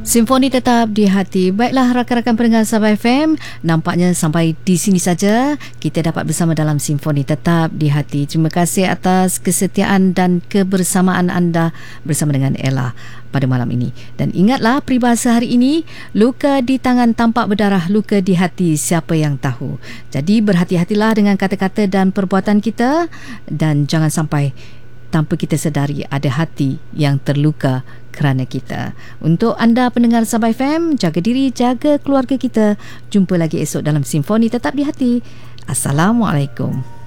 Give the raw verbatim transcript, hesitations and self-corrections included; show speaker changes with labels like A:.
A: Simfoni tetap di hati. Baiklah rakan-rakan pendengar Sabah F M, nampaknya sampai di sini saja kita dapat bersama dalam Simfoni tetap di hati. Terima kasih atas kesetiaan dan kebersamaan anda bersama dengan Ella pada malam ini. Dan ingatlah peribahasa hari ini, luka di tangan tampak berdarah, luka di hati siapa yang tahu. Jadi berhati-hatilah dengan kata-kata dan perbuatan kita, dan jangan sampai tanpa kita sedari ada hati yang terluka kerana kita. Untuk anda pendengar Sabah F M, jaga diri, jaga keluarga kita. Jumpa lagi esok dalam Simfoni Tetap di Hati. Assalamualaikum.